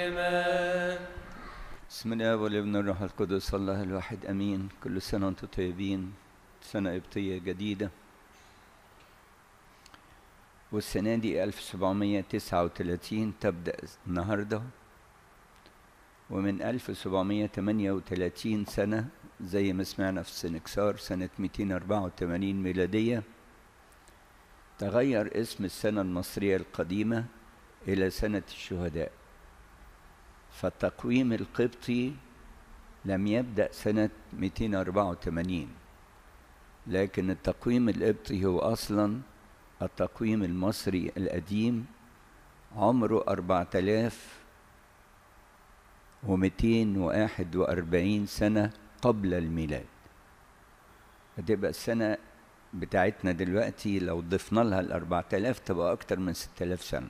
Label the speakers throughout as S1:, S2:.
S1: بسم الله والابن والروح القدس الله الواحد امين. كل سنه وانتم طيبين، سنه قبطيه جديده، والسنه دي 1739 تبدا النهارده، ومن 1738 سنه زي ما سمعنا في السنكسار سنه 284 ميلاديه تغير اسم السنه المصريه القديمه الى سنه الشهداء. فالتقويم القبطي لم يبدأ سنة 284، لكن التقويم القبطي هو أصلا التقويم المصري القديم، عمره 4241 سنة قبل الميلاد. هتبقى السنة بتاعتنا دلوقتي لو ضفنا لها 4000 تبقى أكتر من 6000 سنة.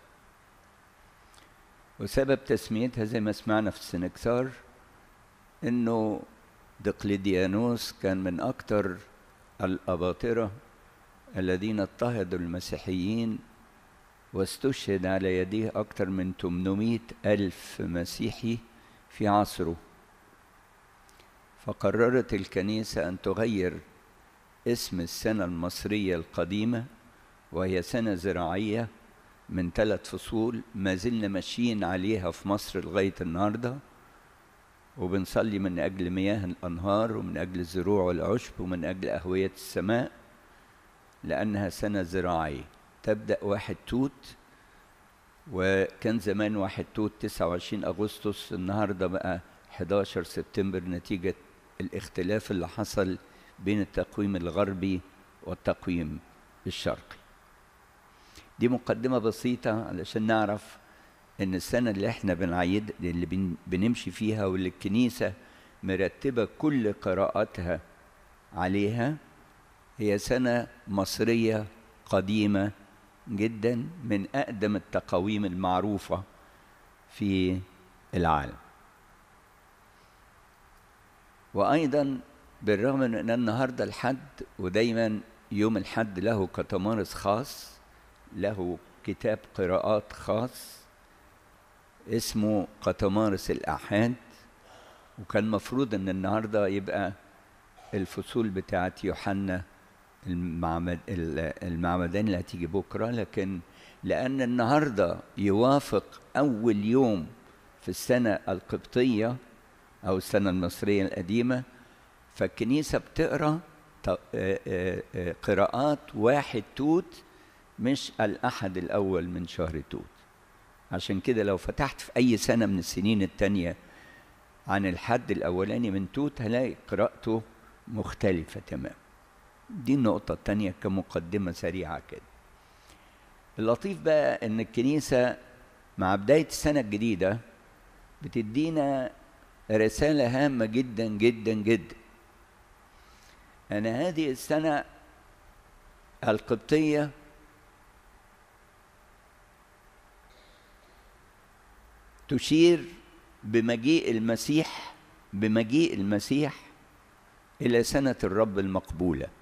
S1: وسبب تسميتها زي ما سمعنا في السنكسار انه دقلديانوس كان من اكتر الاباطرة الذين اضطهدوا المسيحيين، واستشهد على يديه اكتر من 800 ألف مسيحي في عصره. فقررت الكنيسة ان تغير اسم السنة المصرية القديمة، وهي سنة زراعية من 3 فصول ما زلنا ماشيين عليها في مصر لغاية النهاردة، وبنصلي من أجل مياه الأنهار ومن أجل الزروع والعشب ومن أجل أهوية السماء، لأنها سنة زراعية تبدأ 1 توت، وكان زمان 1 توت 29 أغسطس، النهاردة بقى 11 سبتمبر نتيجة الاختلاف اللي حصل بين التقويم الغربي والتقويم الشرقي. دي مقدمة بسيطة علشان نعرف إن السنة اللي احنا اللي بنمشي فيها واللي الكنيسة مرتبة كل قراءاتها عليها هي سنة مصرية قديمة جدا، من أقدم التقاويم المعروفة في العالم. وأيضا بالرغم من أن النهاردة الحد، ودايما يوم الحد له كتمارس خاص، له كتاب قراءات خاص اسمه قطمارس الأحاد، وكان مفروض ان النهارده يبقى الفصول بتاعت يوحنا المعمدان اللي هتيجي بكره، لكن لان النهارده يوافق اول يوم في السنه القبطيه او السنه المصريه القديمه، فالكنيسه بتقرا قراءات 1 توت مش الأحد الأول من شهر توت. عشان كده لو فتحت في أي سنة من السنين التانية عن الحد الأولاني من توت هلاقي قراءته مختلفة تمام. دي النقطة التانية كمقدمة سريعة كده. اللطيف بقى إن الكنيسة مع بداية السنة الجديدة بتدينا رسالة هامة جدا جدا جدا، أن هذه السنة القبطية تشير بمجيء المسيح إلى سنة الرب المقبولة.